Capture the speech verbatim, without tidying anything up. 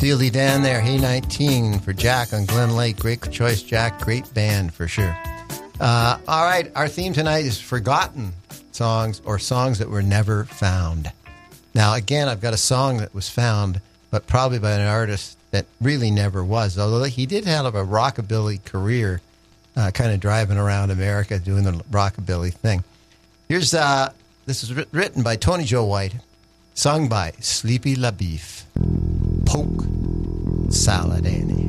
Steely Dan there, Hey nineteen for Jack on Glen Lake. Great choice, Jack. Great band for sure. Uh, all right, our theme tonight is forgotten songs or songs that were never found. Now, again, I've got a song that was found, but probably by an artist that really never was, although he did have a rockabilly career, uh, kind of driving around America doing the rockabilly thing. Here's, uh, this is written by Tony Joe White, sung by Sleepy LaBeef. Poke Salad Annie.